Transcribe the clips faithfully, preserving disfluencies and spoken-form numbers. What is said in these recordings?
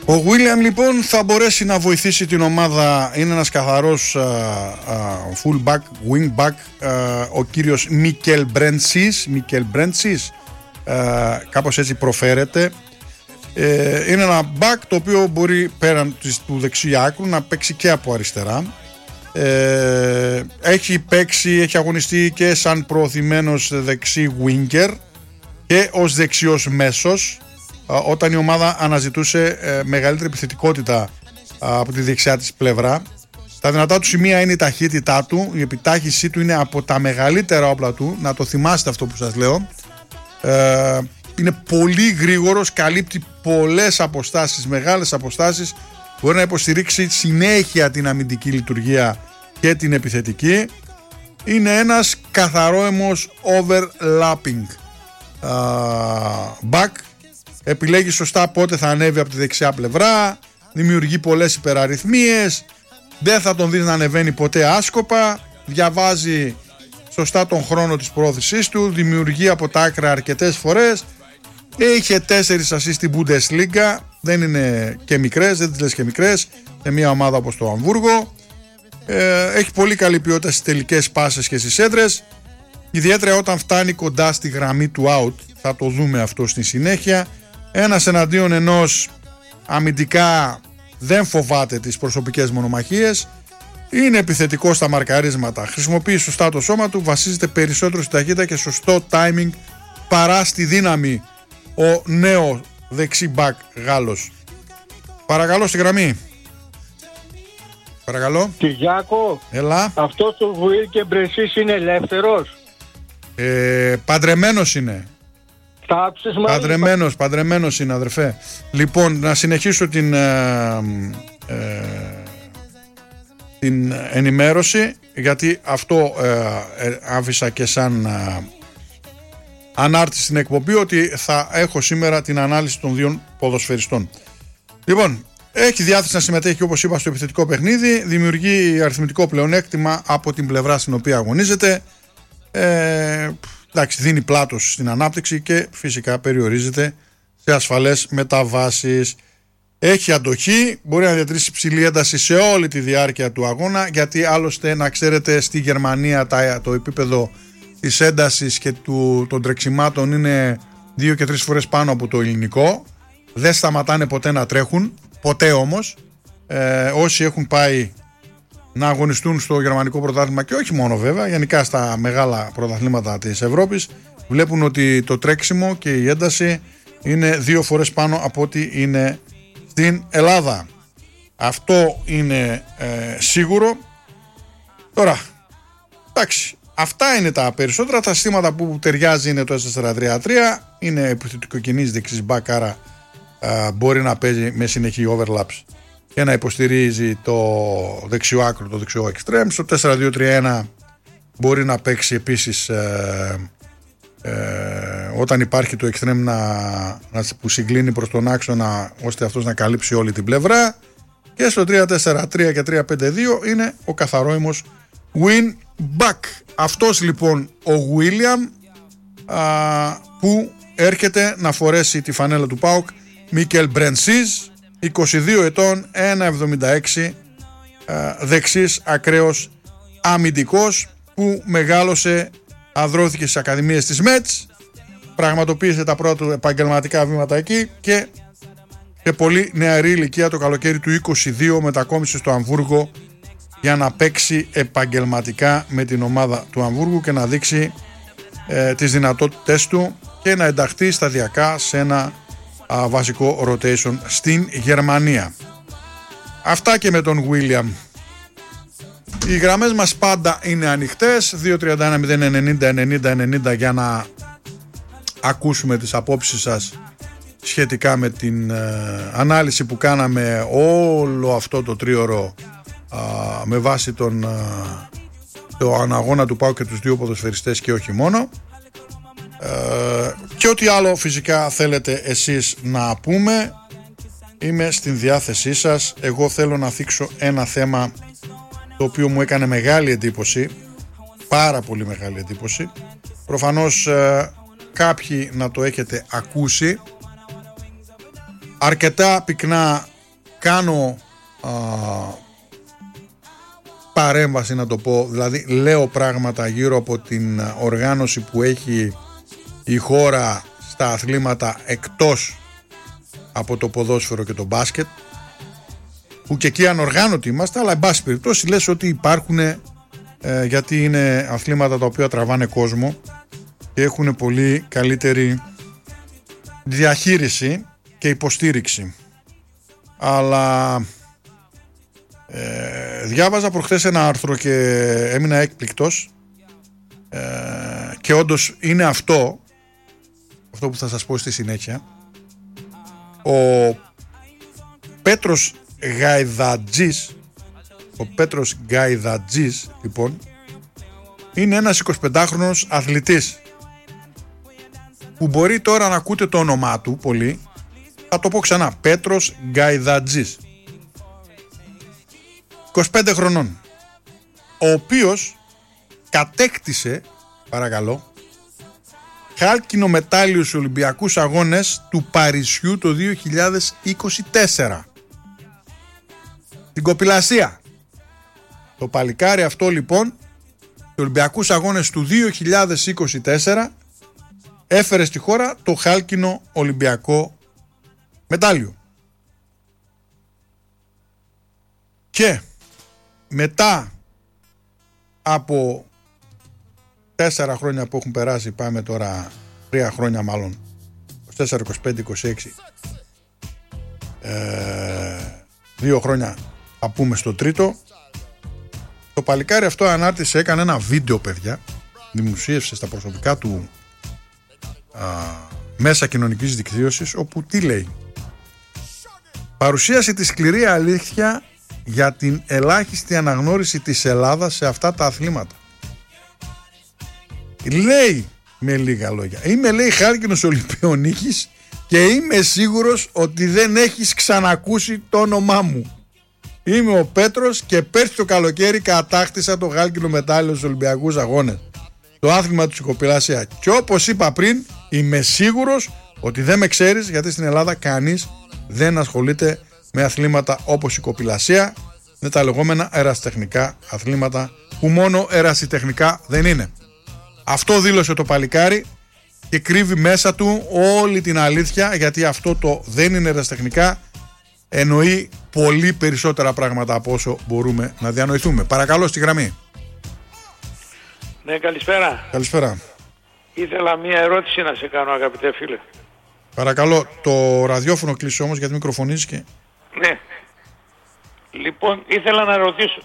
Ο William λοιπόν θα μπορέσει να βοηθήσει την ομάδα. Είναι ένας καθαρός uh, uh, full back, wing back, uh, ο κύριος Μίκελ Μπρέντσις, Μίκελ Μπρέντσις, uh, κάπως έτσι προφέρεται. Uh, είναι ένα back το οποίο μπορεί πέραν του δεξί άκρου να παίξει και από αριστερά. Uh, έχει παίξει, έχει αγωνιστεί και σαν προωθημένος δεξί winger και ως δεξιός μέσος, όταν η ομάδα αναζητούσε ε, μεγαλύτερη επιθετικότητα α, από τη δεξιά της πλευρά. Τα δυνατά του σημεία είναι η ταχύτητά του, η επιτάχυσή του είναι από τα μεγαλύτερα όπλα του, να το θυμάστε αυτό που σας λέω. Ε, είναι πολύ γρήγορος, καλύπτει πολλές αποστάσεις, μεγάλες αποστάσεις, μπορεί να υποστηρίξει συνέχεια την αμυντική λειτουργία και την επιθετική. Είναι ένας καθαρόαιμος overlapping α, back. Επιλέγει σωστά πότε θα ανέβει από τη δεξιά πλευρά, δημιουργεί πολλές υπεραριθμίες, δεν θα τον δεις να ανεβαίνει ποτέ άσκοπα, διαβάζει σωστά τον χρόνο της πρόθεσής του, δημιουργεί από τα άκρα αρκετές φορές, είχε τέσσερις ασίστ στην Bundesliga, δεν είναι και μικρές, δεν τις λες και μικρές, σε μια ομάδα όπως το Αμβούργο. ε, έχει πολύ καλή ποιότητα στις τελικές πάσες και στις έντρες, ιδιαίτερα όταν φτάνει κοντά στη γραμμή του out, θα το δούμε αυτό στη συνέχεια. Ένας εναντίον ενός, αμυντικά δεν φοβάται τις προσωπικές μονομαχίες, είναι επιθετικός στα μαρκαρίσματα, χρησιμοποιεί σωστά το σώμα του, βασίζεται περισσότερο στη ταχύτητα και σωστό timing παρά στη δύναμη ο νέο δεξί μπακ Γάλλος. Παρακαλώ στη γραμμή. Παρακαλώ. Κυριάκο, έλα. αυτός ο Βουίλ και Μπρεσίς είναι ελεύθερος? Ε, παντρεμένος είναι. Παντρεμένος, παντρεμένος είναι, αδερφέ. Λοιπόν, να συνεχίσω την ε, ε, την ενημέρωση, γιατί αυτό ε, ε, άφησα και σαν ε, ανάρτηση στην εκπομπή, ότι θα έχω σήμερα την ανάλυση των δύο ποδοσφαιριστών. Λοιπόν, έχει διάθεση να συμμετέχει, όπως είπα, στο επιθετικό παιχνίδι, δημιουργεί αριθμητικό πλεονέκτημα από την πλευρά στην οποία αγωνίζεται. ε, Εντάξει, δίνει πλάτος στην ανάπτυξη και φυσικά περιορίζεται σε ασφαλές μεταβάσεις. Έχει αντοχή, μπορεί να διατηρήσει ψηλή ένταση σε όλη τη διάρκεια του αγώνα, γιατί άλλωστε να ξέρετε στη Γερμανία το επίπεδο της έντασης και του, των τρεξιμάτων είναι δύο και τρεις φορές πάνω από το ελληνικό. Δεν σταματάνε ποτέ να τρέχουν, ποτέ όμως. Ε, όσοι έχουν πάει να αγωνιστούν στο γερμανικό πρωτάθλημα, και όχι μόνο βέβαια, γενικά στα μεγάλα πρωταθλήματα της Ευρώπης, βλέπουν ότι το τρέξιμο και η ένταση είναι δύο φορές πάνω από ό,τι είναι στην Ελλάδα. Αυτό είναι ε, σίγουρο. Τώρα, εντάξει, αυτά είναι τα περισσότερα. Τα συστήματα που ταιριάζει είναι το ες τέσσερα τρία τρία, είναι επιθετικοκινής δεξής μπακ, άρα ε, μπορεί να παίζει με συνεχή overlaps και να υποστηρίζει το δεξιό άκρο, το δεξιό extreme. Στο τέσσερα δύο τρία ένα μπορεί να παίξει επίσης ε, ε, όταν υπάρχει το extreme να, να, που συγκλίνει προς τον άξονα, ώστε αυτός να καλύψει όλη την πλευρά. Και στο τρία τέσσερα τρία και τρία πέντε δύο είναι ο καθαρόιμος win back. Αυτός λοιπόν ο William, α, που έρχεται να φορέσει τη φανέλα του ΠΑΟΚ, Μίκελ Μπρέντσις, είκοσι δύο ετών, ένα εβδομήντα έξι, δεξής ακραίος αμυντικός, που μεγάλωσε, αδρώθηκε στις ακαδημίες της ΜΕΤΣ, πραγματοποίησε τα πρώτα του επαγγελματικά βήματα εκεί και σε πολύ νεαρή ηλικία, το καλοκαίρι του είκοσι δύο, μετακόμισε στο Αμβούργο για να παίξει επαγγελματικά με την ομάδα του Αμβούργου και να δείξει ε, τις δυνατότητες του και να ενταχθεί σταδιακά σε ένα α, βασικό rotation στην Γερμανία. Αυτά και με τον William. Οι γραμμές μας πάντα είναι ανοιχτές, δύο τρία ένα μηδέν ενενήντα ενενήντα ενενήντα, για να ακούσουμε τις απόψεις σας σχετικά με την ε, ανάλυση που κάναμε όλο αυτό το τρίωρο α, με βάση τον α, το αναγώνα του ΠΑΟΚ και τους δύο ποδοσφαιριστές και όχι μόνο, ε, και ό,τι άλλο φυσικά θέλετε εσείς να πούμε, είμαι στην διάθεσή σας. Εγώ θέλω να θίξω ένα θέμα το οποίο μου έκανε μεγάλη εντύπωση, πάρα πολύ μεγάλη εντύπωση. Προφανώς ε, κάποιοι να το έχετε ακούσει. Αρκετά πυκνά κάνω α, παρέμβαση, να το πω, δηλαδή λέω πράγματα γύρω από την οργάνωση που έχει η χώρα στα αθλήματα εκτός από το ποδόσφαιρο και το μπάσκετ, που και εκεί ανοργάνωτοι είμαστε, αλλά εν πάση περιπτώσει λες ότι υπάρχουν, ε, γιατί είναι αθλήματα τα οποία τραβάνε κόσμο και έχουν πολύ καλύτερη διαχείριση και υποστήριξη. Αλλά ε, διάβαζα προχθές ένα άρθρο και έμεινα έκπληκτος, ε, και όντως είναι αυτό αυτό που θα σας πω στη συνέχεια. Ο Πέτρος Γαϊδατζής ο Πέτρος Γαϊδατζής λοιπόν είναι ένας εικοσιπεντάχρονος αθλητής που μπορεί τώρα να ακούτε το όνομά του πολύ. Θα το πω ξανά, Πέτρος Γαϊδατζής, είκοσι πέντε χρονών, ο οποίος κατέκτησε, παρακαλώ, χάλκινο μετάλλιο στους Ολυμπιακούς Αγώνες του Παρισιού το δύο χιλιάδες είκοσι τέσσερα. Την κοπηλασία. Το παλικάρι αυτό λοιπόν, στους Ολυμπιακούς Αγώνες του δύο χιλιάδες είκοσι τέσσερα, έφερε στη χώρα το χάλκινο Ολυμπιακό μετάλλιο. Και μετά από τέσσερα χρόνια που έχουν περάσει, πάμε τώρα τρία χρόνια μάλλον, είκοσι τέσσερα, είκοσι πέντε, είκοσι έξι, ε, δύο χρόνια θα πούμε στο τρίτο, το παλικάρι αυτό ανάρτησε, έκανε ένα βίντεο, παιδιά, δημοσίευσε στα προσωπικά του α, μέσα κοινωνικής δικτύωσης, όπου τι λέει? Παρουσίασε τη σκληρή αλήθεια για την ελάχιστη αναγνώριση της Ελλάδας σε αυτά τα αθλήματα. Λέει με λίγα λόγια, είμαι, λέει, χάλκινος Ολυμπιονίκης και είμαι σίγουρος ότι δεν έχεις ξανακούσει το όνομά μου. Είμαι ο Πέτρος και πέρσι το καλοκαίρι κατάκτησα το χάλκινο μετάλλιο στους Ολυμπιακούς Αγώνες, το άθλημα του κοπηλασία. Και όπως είπα πριν, είμαι σίγουρος ότι δεν με ξέρεις, γιατί στην Ελλάδα κανείς δεν ασχολείται με αθλήματα όπως η κοπηλασία, με τα λεγόμενα ερασιτεχνικά αθλήματα, που μόνο ερασιτεχνικά δεν είναι. Αυτό δήλωσε το παλικάρι και κρύβει μέσα του όλη την αλήθεια, γιατί αυτό το δεν είναι ερασιτεχνικά εννοεί πολύ περισσότερα πράγματα από όσο μπορούμε να διανοηθούμε. Παρακαλώ, στη γραμμή. Ναι, καλησπέρα. Καλησπέρα. Ήθελα μία ερώτηση να σε κάνω, αγαπητέ φίλε. Παρακαλώ, το ραδιόφωνο κλείσει όμως, γιατί μικροφωνίζεις και... Ναι. Λοιπόν, ήθελα να ρωτήσω,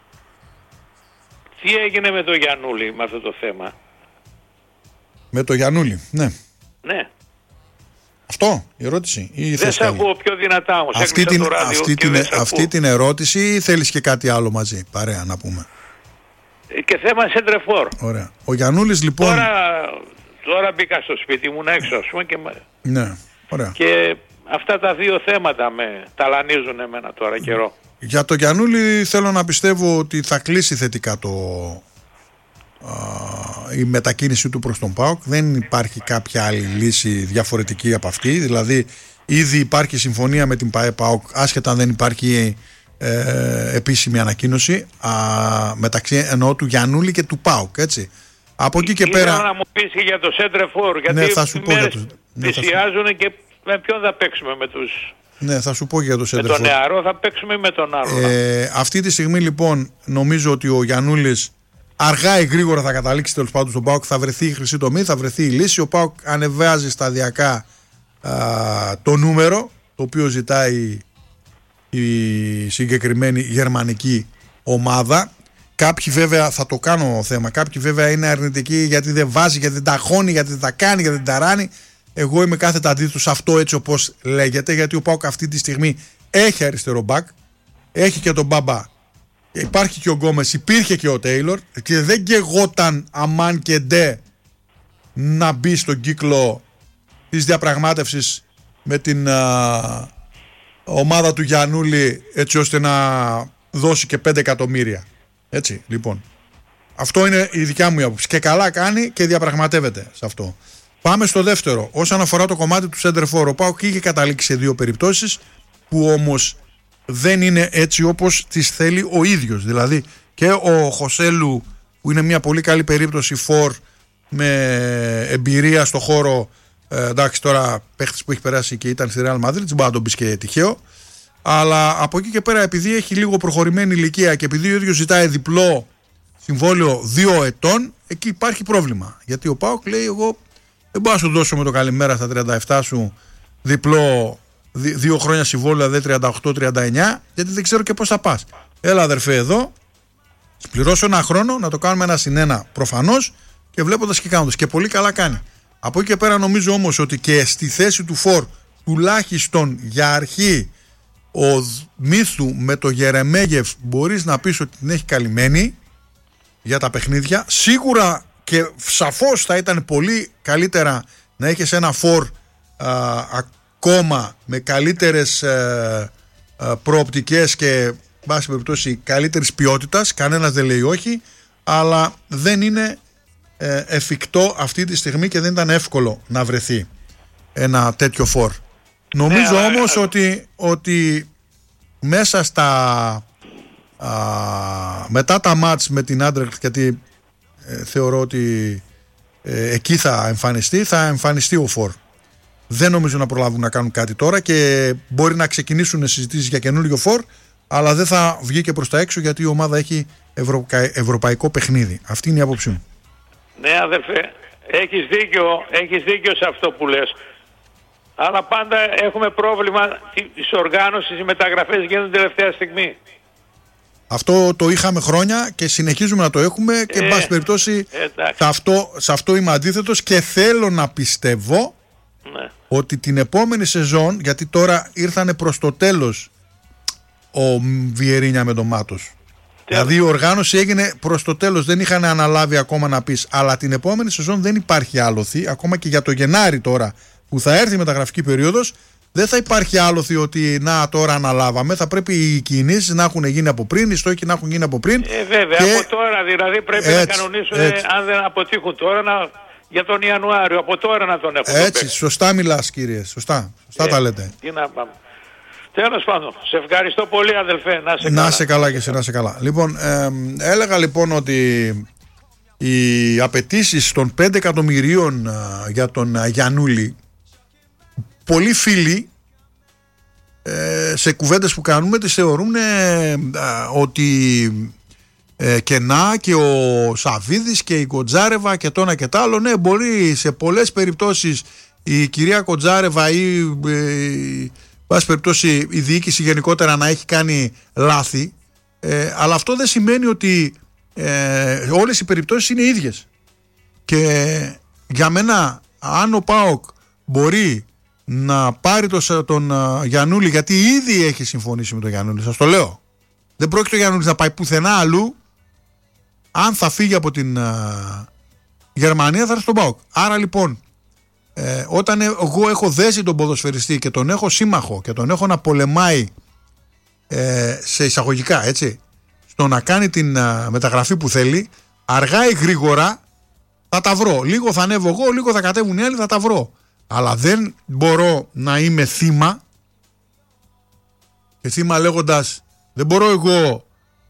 τι έγινε με το Γιαννούλη με αυτό το θέμα? Με το Γιαννούλη, ναι. Ναι. Αυτό η ερώτηση? Ή δεν σε ακούω πιο δυνατά όμως. Αυτή την, αυτή, την, αυτή την ερώτηση, ή θέλεις και κάτι άλλο μαζί, παρέα να πούμε? Και θέμα σεντρεφόρ. Ωραία. Ο Γιαννούλης λοιπόν... Τώρα, τώρα μπήκα στο σπίτι μου έξω, ας πούμε, και, ναι, ωραία. Και αυτά τα δύο θέματα με ταλανίζουν εμένα τώρα καιρό. Για το Γιαννούλη θέλω να πιστεύω ότι θα κλείσει θετικά το, α, η μετακίνηση του προς τον ΠΑΟΚ. Δεν υπάρχει κάποια άλλη λύση διαφορετική από αυτή. Δηλαδή ήδη υπάρχει συμφωνία με την ΠΑΕ-ΠΑΟΚ, άσχετα αν δεν υπάρχει ε, επίσημη ανακοίνωση, α, μεταξύ εννοώ του Γιαννούλη και του ΠΑΟΚ, έτσι. Από εκεί και Ήθελα πέρα... να μου πεις και για το σέντρεφόρ, γιατί ναι, θα σου πω για το... πλησιάζουν, ναι, και με ποιον θα παίξουμε, με τους... Ναι, θα σου πω για το σέντρεφόρ. Με τον νεαρό θα παίξουμε ή με τον άλλο? Ε, αυτή τη στιγμή λοιπόν νομίζω ότι ο Γιαννούλης αργά ή γρήγορα θα καταλήξει τέλος πάντων στον ΠΑΟΚ, θα βρεθεί η χρυσή τομή, θα βρεθεί η λύση. Ο ΠΑΟΚ ανεβάζει σταδιακά α, το νούμερο το οποίο ζητάει η συγκεκριμένη γερμανική ομάδα. Κάποιοι βέβαια, θα το κάνω θέμα, κάποιοι βέβαια είναι αρνητικοί γιατί δεν βάζει, γιατί δεν ταχώνει, γιατί δεν τα κάνει, γιατί δεν τα ράνει. Εγώ είμαι κάθετα αντίθετο σε αυτό, έτσι όπως λέγεται, γιατί ο ΠΑΟΚ αυτή τη στιγμή έχει αριστερό μπακ, έχει και τον Μπάμπα, υπάρχει και ο Γκόμες, υπήρχε και ο Τέιλορ και δεν καιγόταν αμάν και ντε να μπει στον κύκλο της διαπραγμάτευσης με την α, ομάδα του Γιαννούλη, έτσι ώστε να δώσει και πέντε εκατομμύρια. Έτσι, λοιπόν. Αυτό είναι η δικιά μου άποψη. Και καλά κάνει και διαπραγματεύεται σε αυτό. Πάμε στο δεύτερο. Όσον αφορά το κομμάτι του σέντερφορ, ο ΠΑΟΚ είχε καταλήξει σε δύο περιπτώσεις που όμως δεν είναι έτσι όπως τις θέλει ο ίδιος. Δηλαδή και ο Χωσέλου, που είναι μια πολύ καλή περίπτωση φορ με εμπειρία στο χώρο, ε, εντάξει τώρα παίχτης που έχει περάσει και ήταν στη Real Madrid, δεν μπορεί να τον πεις και τυχαίο, αλλά από εκεί και πέρα, επειδή έχει λίγο προχωρημένη ηλικία και επειδή ο ίδιος ζητάει διπλό συμβόλαιο δύο ετών, εκεί υπάρχει πρόβλημα. Γιατί ο ΠΑΟΚ λέει, εγώ δεν μπορώ να σου δώσω με το καλημέρα στα τριάντα επτά σου διπλό δύο χρόνια συμβόλαιο, δε τριάντα οκτώ τριάντα εννιά, γιατί δεν ξέρω και πώς θα πας. Έλα αδερφέ εδώ, πληρώσω ένα χρόνο, να το κάνουμε ένα συν ένα προφανώς, και βλέποντας και κάνοντας. Και πολύ καλά κάνει. Από εκεί και πέρα νομίζω όμως ότι και στη θέση του φορ, τουλάχιστον για αρχή, ο Μίθου με το Γερεμέγεφ μπορείς να πεις ότι την έχει καλυμμένη για τα παιχνίδια. Σίγουρα και σαφώς θα ήταν πολύ καλύτερα να έχεις ένα φορ α, ακόμα με καλύτερες ε, ε, προοπτικές και βάση περιπτώσει καλύτερης ποιότητας. Κανένας δεν λέει όχι, αλλά δεν είναι ε, εφικτό αυτή τη στιγμή και δεν ήταν εύκολο να βρεθεί ένα τέτοιο φορ. Νομίζω ναι, όμως ναι. ότι, ότι μέσα στα α, μετά τα μάτς με την Άντρεχτ, γιατί ε, θεωρώ ότι ε, εκεί θα εμφανιστεί θα εμφανιστεί ο φορ. Δεν νομίζω να προλάβουν να κάνουν κάτι τώρα και μπορεί να ξεκινήσουν συζητήσεις για καινούριο φορ, αλλά δεν θα βγει και προς τα έξω γιατί η ομάδα έχει ευρω... ευρωπαϊκό παιχνίδι. Αυτή είναι η άποψή μου. Ναι αδερφέ, έχεις δίκιο, έχεις δίκιο σε αυτό που λες. Αλλά πάντα έχουμε πρόβλημα της οργάνωσης, οι μεταγραφές γίνονται τελευταία στιγμή. Αυτό το είχαμε χρόνια και συνεχίζουμε να το έχουμε και εν πάση περιπτώσει σε αυτό, σε αυτό είμαι αντίθετος και θέλω να πιστεύω ναι. ότι την επόμενη σεζόν, γιατί τώρα ήρθανε προς το τέλος ο Βιερίνια με τον Μάτος. Δηλαδή η οργάνωση έγινε προς το τέλος, δεν είχαν αναλάβει ακόμα να πεις, αλλά την επόμενη σεζόν δεν υπάρχει άλοθη, ακόμα και για το Γενάρη τώρα που θα έρθει η μεταγραφική περίοδος, δεν θα υπάρχει άλοθη ότι να τώρα αναλάβαμε. Θα πρέπει οι κινήσεις να έχουν γίνει από πριν, οι στόχοι να έχουν γίνει από πριν. Ε, βέβαια, και... από τώρα δηλαδή πρέπει έτσι, να κανονίσουν, έτσι. Αν δεν αποτύχουν τώρα, να... για τον Ιανουάριο, από τώρα να τον έχουν. Έτσι, σωστά μιλάς κύριε, σωστά, σωστά ε, τα λέτε. Τι να πάμε. Τέλος πάντων, σε ευχαριστώ πολύ αδελφέ, να σε καλά. Να σε καλά και σε να σε καλά. Λοιπόν, ε, έλεγα λοιπόν ότι οι απαιτήσεις των πέντε εκατομμυρίων ε, για τον ε, Γιαννούλη, πολλοί φίλοι ε, σε κουβέντες που κάνουμε τις θεωρούν ε, ε, ότι ε, και να και ο Σαβίδης και η Κοντζάρεβα και το ένα και το άλλο. Ναι, μπορεί σε πολλές περιπτώσεις η κυρία Κοντζάρεβα ή ε, πάση περιπτώσει η διοίκηση γενικότερα να έχει κάνει λάθη, ε, αλλά αυτό δεν σημαίνει ότι ε, όλες οι περιπτώσεις είναι ίδιες. Και για μένα, αν ο ΠΑΟΚ μπορεί να πάρει το, τον uh, Γιαννούλη, γιατί ήδη έχει συμφωνήσει με τον Γιαννούλη, σας το λέω, δεν πρόκειται ο Γιαννούλης να πάει πουθενά αλλού. Αν θα φύγει από την uh, Γερμανία θα έρθει στον ΠΑΟΚ. Άρα λοιπόν ε, όταν εγώ έχω δέσει τον ποδοσφαιριστή και τον έχω σύμμαχο και τον έχω να πολεμάει ε, σε εισαγωγικά, έτσι, στο να κάνει την uh, μεταγραφή που θέλει, αργά ή γρήγορα θα τα βρω. Λίγο θα ανέβω εγώ, λίγο θα κατέβουν οι άλλοι, θα τα βρω. Αλλά δεν μπορώ να είμαι θύμα, και θύμα λέγοντας δεν μπορώ εγώ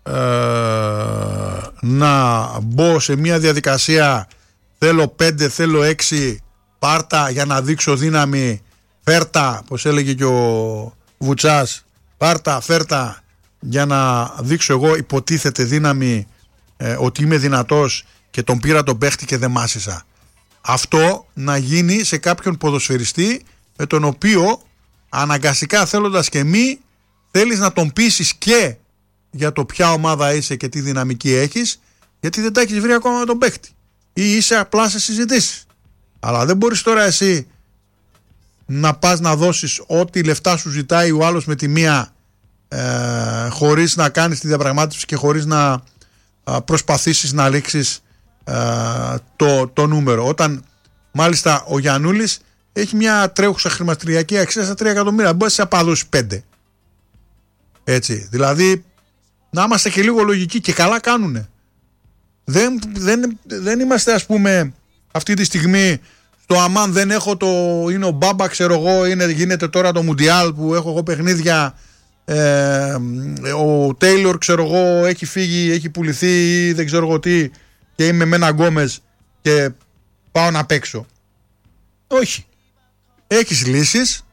ε, να μπω σε μια διαδικασία θέλω πέντε, θέλω έξι, πάρτα για να δείξω δύναμη, φέρτα, πως έλεγε και ο Βουτσάς, πάρτα, φέρτα για να δείξω εγώ υποτίθεται δύναμη, ε, ότι είμαι δυνατός και τον πήρα τον παίχτη και δεν μάσησα. Αυτό να γίνει σε κάποιον ποδοσφαιριστή με τον οποίο αναγκαστικά θέλοντας και μη θέλεις να τον πείσεις και για το ποια ομάδα είσαι και τι δυναμική έχεις, γιατί δεν τα έχεις βρει ακόμα με τον παίχτη ή είσαι απλά σε συζητήσεις. Αλλά δεν μπορείς τώρα εσύ να πας να δώσεις ό,τι λεφτά σου ζητάει ο άλλος με τη μία ε, χωρίς να κάνεις τη διαπραγμάτευση και χωρίς να ε, προσπαθήσεις να λήξεις Uh, το, το νούμερο. Όταν μάλιστα ο Γιαννούλης έχει μια τρέχουσα χρηματιστηριακή αξία στα τρία εκατομμύρια, μπορεί να απαδώσει πέντε. Έτσι, δηλαδή να είμαστε και λίγο λογικοί, και καλά κάνουνε. Δεν, δεν, δεν είμαστε, ας πούμε, αυτή τη στιγμή στο αμάν δεν έχω το, είναι ο Μπάμπα, ξέρω εγώ, είναι, γίνεται τώρα το Μουντιάλ που έχω εγώ παιχνίδια ε, ο Τέιλορ ξέρω εγώ έχει φύγει, έχει πουληθεί ή δεν ξέρω εγώ τι και είμαι με ένα Γκόμες και πάω να παίξω. Όχι. Έχεις λύσεις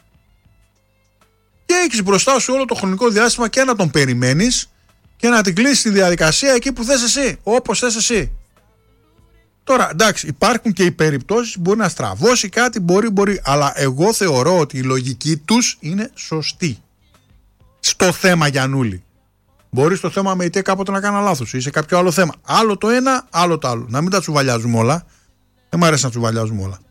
και έχεις μπροστά σου όλο το χρονικό διάστημα και να τον περιμένεις και να την κλείσεις τη διαδικασία εκεί που θες εσύ, όπως θες εσύ. Τώρα εντάξει, υπάρχουν και οι περιπτώσεις που μπορεί να στραβώσει κάτι, μπορεί, μπορεί, αλλά εγώ θεωρώ ότι η λογική τους είναι σωστή. Στο θέμα, Γιαννούλη. Μπορεί στο θέμα με ητέ κάποτε να κάνω λάθος ή σε κάποιο άλλο θέμα. Άλλο το ένα, άλλο το άλλο. Να μην τα τσουβαλιάζουμε όλα. Δεν μου αρέσει να τσουβαλιάζουμε όλα.